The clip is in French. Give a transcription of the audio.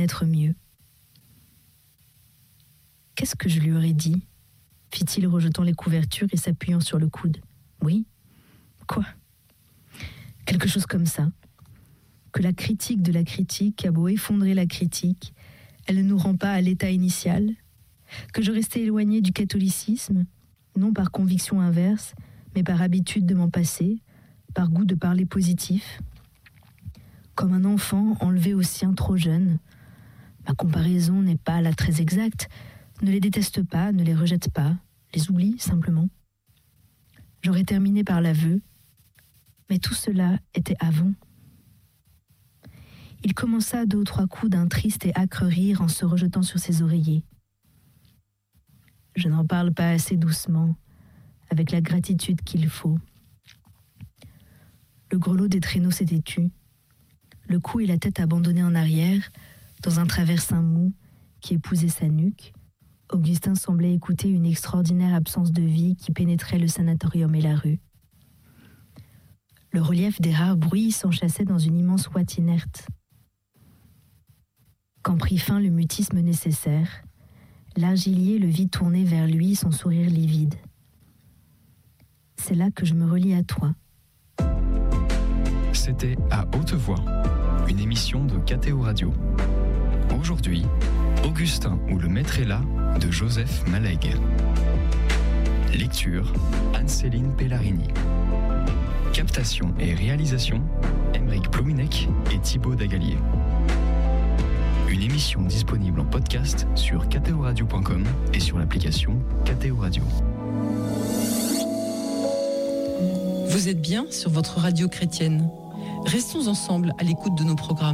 connaître mieux. Qu'est-ce que je lui aurais dit ? Fit-il, rejetant les couvertures et s'appuyant sur le coude. Oui ? Quoi ? Quelque chose comme ça. Que la critique de la critique a beau effondrer la critique, elle ne nous rend pas à l'état initial. Que je restais éloignée du catholicisme, non par conviction inverse, mais par habitude de m'en passer, par goût de parler positif. Comme un enfant enlevé au sien trop jeune. Ma comparaison n'est pas là très exacte. Ne les déteste pas, ne les rejette pas, les oublie simplement. J'aurais terminé par l'aveu, mais tout cela était avant. Il commença 2 ou 3 coups d'un triste et âcre rire en se rejetant sur ses oreillers. Je n'en parle pas assez doucement, avec la gratitude qu'il faut. Le grelot des traîneaux s'était tu, le cou et la tête abandonnés en arrière, dans un traversin mou qui épousait sa nuque. Augustin semblait écouter une extraordinaire absence de vie qui pénétrait le sanatorium et la rue. Le relief des rares bruits s'enchâssait dans une immense ouate inerte. Quand prit fin le mutisme nécessaire, l'argilier le vit tourner vers lui son sourire livide. C'est là que je me relie à toi. C'était À Haute Voix, une émission de KTO Radio. Aujourd'hui, Augustin ou le maître est là de Joseph Malègue. Lecture, Anne-Céline Pellarini. Captation et réalisation, Aymeric Plouminec et Thibaut Dagalier. Une émission disponible en podcast sur ktoradio.com et sur l'application KTO Radio. Vous êtes bien sur votre radio chrétienne. Restons ensemble à l'écoute de nos programmes.